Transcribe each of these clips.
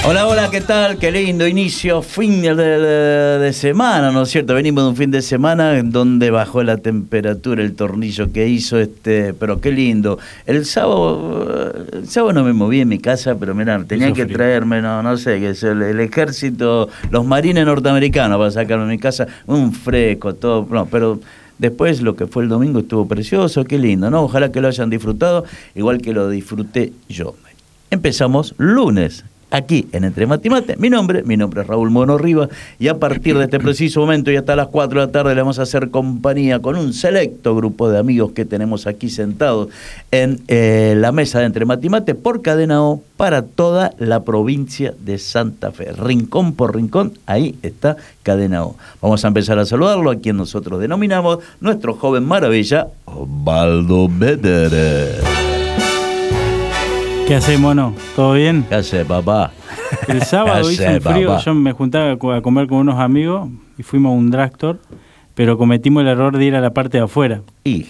Hola, hola, ¿qué tal? Qué lindo inicio, fin de semana, ¿no es cierto? Venimos de un fin de semana en donde bajó la temperatura, el tornillo que hizo, pero qué lindo. El sábado no me moví en mi casa, pero mirá, tenía que traerme, no sé, que es el ejército, los marines norteamericanos para sacarme de mi casa, un fresco, todo, no, pero... Después lo que fue el domingo estuvo precioso, qué lindo, ¿no? Ojalá que lo hayan disfrutado, igual que lo disfruté yo. Empezamos lunes, aquí en Entre Mate y Mate. Mi nombre es Raúl Mono Rivas, y a partir de este preciso momento y hasta las 4 de la tarde le vamos a hacer compañía con un selecto grupo de amigos que tenemos aquí sentados en la mesa de Entre Mate y Mate por Cadena O para toda la provincia de Santa Fe. Rincón por rincón, ahí está Cadena O. Vamos a empezar a saludarlo a quien nosotros denominamos nuestro joven maravilla, Osvaldo Beder. ¿Qué haces, mono? ¿Todo bien? ¿Qué haces, papá? El sábado hizo un frío, papá. Yo me juntaba a comer con unos amigos y fuimos a un drugstore, pero cometimos el error de ir a la parte de afuera. Hijo.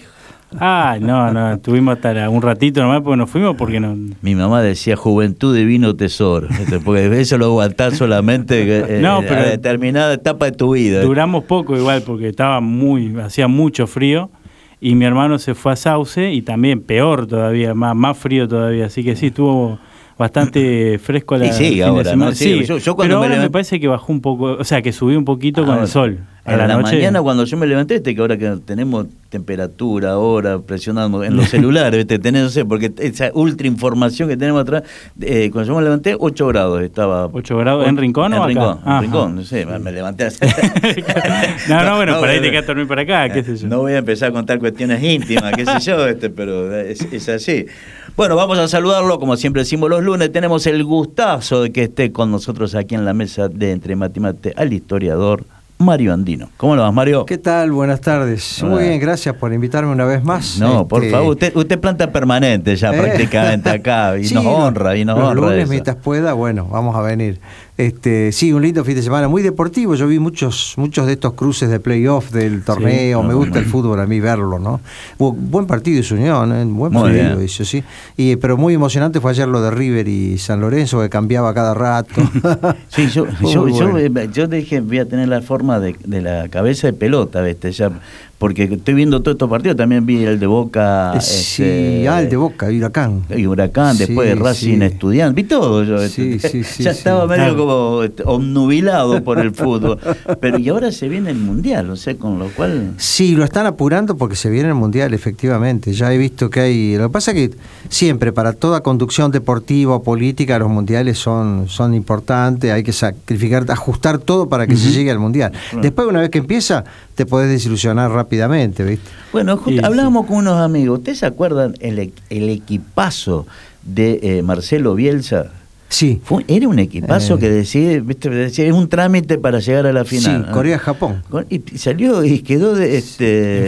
No, estuvimos hasta un ratito nomás porque nos fuimos porque no... Mi mamá decía juventud divino tesoro, porque eso lo aguantás solamente pero a determinada etapa de tu vida. Duramos poco igual porque hacía mucho frío. Y mi hermano se fue a Sauce y también peor todavía, más frío todavía. Así que sí, estuvo bastante fresco la fin ahora, de semana. ¿No? Sí, yo cuando pero ahora me parece que bajó un poco, o sea, que subió un poquito con el sol. A la noche, mañana cuando yo me levanté, que ahora que tenemos temperatura, ahora presionando en los celulares, no sé, porque esa ultra información que tenemos atrás, cuando yo me levanté, 8 grados estaba. ¿8 grados en Rincón o acá? En Rincón, no sé, me levanté así. Bueno, por ahí te quedas a dormir para acá, qué sé yo. No voy a empezar a contar cuestiones íntimas, qué sé yo, pero es así. Bueno, vamos a saludarlo, como siempre decimos los lunes, tenemos el gustazo de que esté con nosotros aquí en la mesa de Entre Mate y Mate al historiador Mario Andino. ¿Cómo lo vas, Mario? ¿Qué tal? Buenas tardes. Hola. Muy bien, gracias por invitarme una vez más. No, por favor, usted planta permanente ya prácticamente acá y sí, nos honra. Los lunes eso. Mientras pueda, bueno, vamos a venir. Sí, un lindo fin de semana, muy deportivo. Yo vi muchos de estos cruces de playoff del torneo. Sí, me gusta el fútbol a mí verlo, ¿no? Buen partido hizo Unión, buen partido hizo, sí. Pero muy emocionante fue ayer lo de River y San Lorenzo, que cambiaba cada rato. Sí, yo dije, voy a tener la forma de la cabeza de pelota, ¿viste? Ya, porque estoy viendo todos estos partidos, también vi el de Boca. Sí, el de Boca, Huracán. Y Huracán, después de Racing Estudiantes, vi todo yo. Sí, ya estaba medio como obnubilado por el fútbol. Pero y ahora se viene el Mundial, o sea, con lo cual... Sí, lo están apurando porque se viene el Mundial, efectivamente. Ya he visto que hay... Lo que pasa es que siempre, para toda conducción deportiva o política, los mundiales son importantes, hay que sacrificar, ajustar todo para que se llegue al Mundial. Después, una vez que empieza, te podés desilusionar rápidamente, ¿viste? Bueno, hablábamos con unos amigos. ¿Ustedes se acuerdan el equipazo de Marcelo Bielsa? Sí. Era un equipazo que decía, es un trámite para llegar a la final. Sí, Corea-Japón. Y salió y quedó